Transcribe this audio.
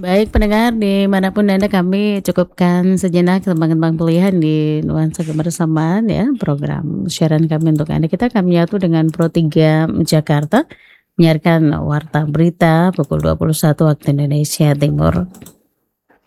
Baik pendengar dimanapun Anda kami cukupkan sejenak tembang-tembang pilihan di nuansa kebersamaan ya program siaran kami untuk Anda. Kita akan menyatu dengan Pro 3 Jakarta menyiarkan warta berita pukul 21 waktu Indonesia Timur.